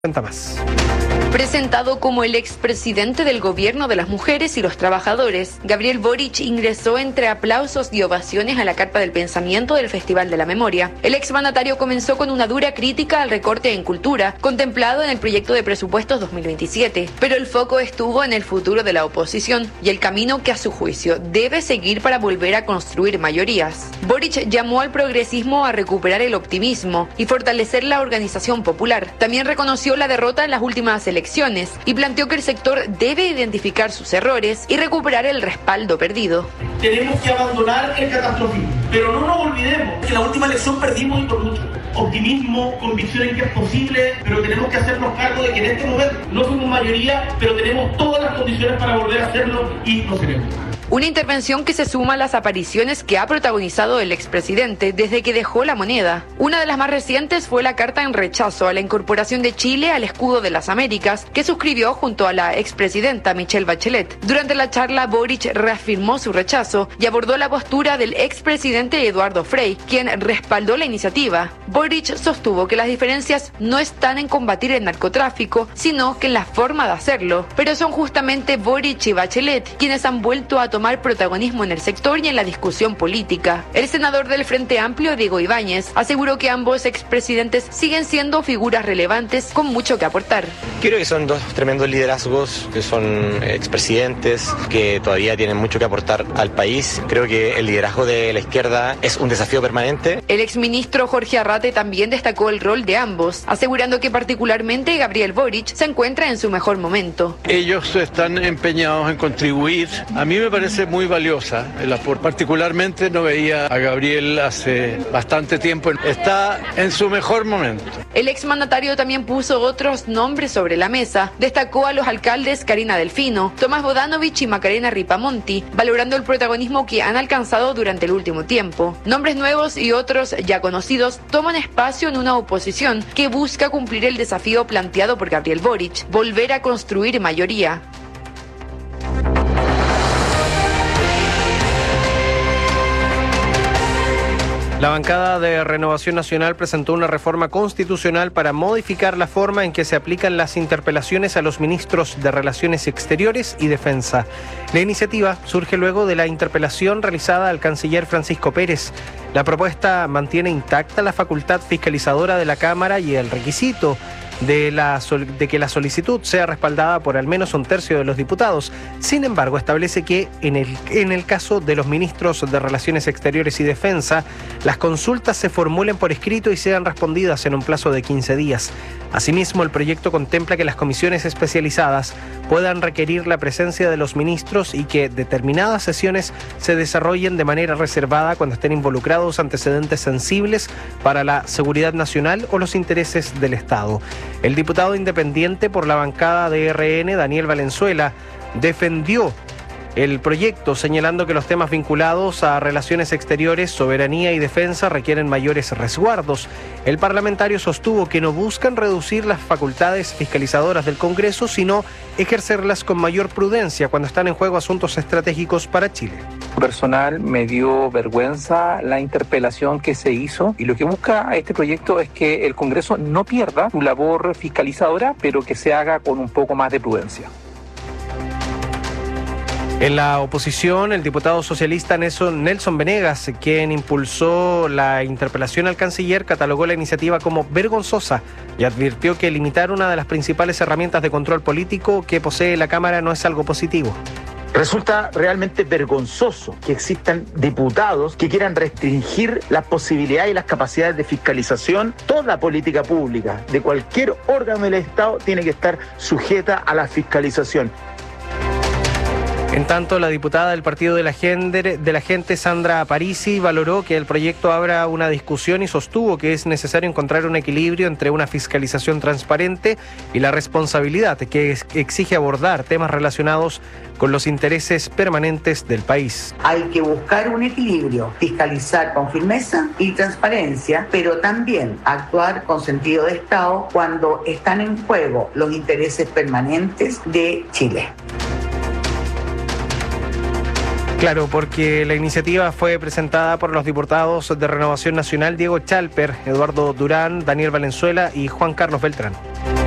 Cuenta más. Presentado como el expresidente del gobierno de las mujeres y los trabajadores, Gabriel Boric ingresó entre aplausos y ovaciones a la carpa del pensamiento del Festival de la Memoria. El exmandatario comenzó con una dura crítica al recorte en cultura, contemplado en el proyecto de presupuestos 2027, pero el foco estuvo en el futuro de la oposición y el camino que a su juicio debe seguir para volver a construir mayorías. Boric llamó al progresismo a recuperar el optimismo y fortalecer la organización popular. También reconoció la derrota en las últimas elecciones y planteó que el sector debe identificar sus errores y recuperar el respaldo perdido. Tenemos que abandonar el catastrofismo, pero no nos olvidemos que la última elección perdimos y por mucho. Optimismo, convicción en que es posible, pero tenemos que hacernos cargo de que en este momento no somos mayoría, pero tenemos todas las condiciones para volver a hacerlo y lo seremos. Una intervención que se suma a las apariciones que ha protagonizado el expresidente desde que dejó la moneda. Una de las más recientes fue la carta en rechazo a la incorporación de Chile al escudo de las Américas, que suscribió junto a la expresidenta Michelle Bachelet. Durante la charla, Boric reafirmó su rechazo y abordó la postura del expresidente Eduardo Frei, quien respaldó la iniciativa. Boric sostuvo que las diferencias no están en combatir el narcotráfico, sino que en la forma de hacerlo. Pero son justamente Boric y Bachelet quienes han vuelto a tomar protagonismo en el sector y en la discusión política. El senador del Frente Amplio, Diego Ibáñez, aseguró que ambos expresidentes siguen siendo figuras relevantes con mucho que aportar. Creo que son dos tremendos liderazgos, que son expresidentes, que todavía tienen mucho que aportar al país. Creo que el liderazgo de la izquierda es un desafío permanente. El exministro Jorge Arrate también destacó el rol de ambos, asegurando que particularmente Gabriel Boric se encuentra en su mejor momento. Ellos están empeñados en contribuir. A mí me parece muy valiosa el aporte. Particularmente no veía a Gabriel hace bastante tiempo. Está en su mejor momento. El exmandatario también puso otros nombres sobre la mesa. Destacó a los alcaldes Karina Delfino, Tomás Bodanovich y Macarena Ripamonti, valorando el protagonismo que han alcanzado durante el último tiempo. Nombres nuevos y otros ya conocidos toman espacio en una oposición que busca cumplir el desafío planteado por Gabriel Boric, volver a construir mayoría. La bancada de Renovación Nacional presentó una reforma constitucional para modificar la forma en que se aplican las interpelaciones a los ministros de Relaciones Exteriores y Defensa. La iniciativa surge luego de la interpelación realizada al canciller Francisco Pérez. La propuesta mantiene intacta la facultad fiscalizadora de la Cámara y el requisito de que la solicitud sea respaldada por al menos un tercio de los diputados. Sin embargo, establece que en el caso de los ministros de Relaciones Exteriores y Defensa, las consultas se formulen por escrito y sean respondidas en un plazo de 15 días. Asimismo, el proyecto contempla que las comisiones especializadas puedan requerir la presencia de los ministros y que determinadas sesiones se desarrollen de manera reservada cuando estén involucrados antecedentes sensibles para la seguridad nacional o los intereses del Estado. El diputado independiente por la bancada de RN, Daniel Valenzuela, defendió el proyecto, señalando que los temas vinculados a relaciones exteriores, soberanía y defensa requieren mayores resguardos. El parlamentario sostuvo que no buscan reducir las facultades fiscalizadoras del Congreso, sino ejercerlas con mayor prudencia cuando están en juego asuntos estratégicos para Chile. Personal, me dio vergüenza la interpelación que se hizo y lo que busca este proyecto es que el Congreso no pierda su labor fiscalizadora, pero que se haga con un poco más de prudencia. En la oposición, el diputado socialista Nelson Venegas, quien impulsó la interpelación al canciller, catalogó la iniciativa como vergonzosa y advirtió que limitar una de las principales herramientas de control político que posee la Cámara no es algo positivo. Resulta realmente vergonzoso que existan diputados que quieran restringir las posibilidades y las capacidades de fiscalización. Toda política pública de cualquier órgano del Estado tiene que estar sujeta a la fiscalización. En tanto, la diputada del Partido de la Gente, Sandra Parisi, valoró que el proyecto abra una discusión y sostuvo que es necesario encontrar un equilibrio entre una fiscalización transparente y la responsabilidad que exige abordar temas relacionados con los intereses permanentes del país. Hay que buscar un equilibrio, fiscalizar con firmeza y transparencia, pero también actuar con sentido de Estado cuando están en juego los intereses permanentes de Chile. Claro, porque la iniciativa fue presentada por los diputados de Renovación Nacional Diego Chalper, Eduardo Durán, Daniel Valenzuela y Juan Carlos Beltrán.